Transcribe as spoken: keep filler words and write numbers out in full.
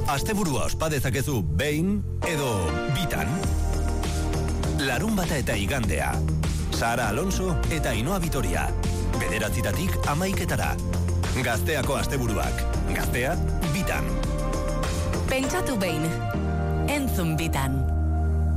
Asteburua ospa dezakezu behin edo bitan. Larunbata eta igandea. Sara Alonso eta Ainhoa Vitoria. Bederatzitatik hamaiketara. Gazteako asteburuak. Gaztea bitan. Pentsatu behin. Entzun bitan.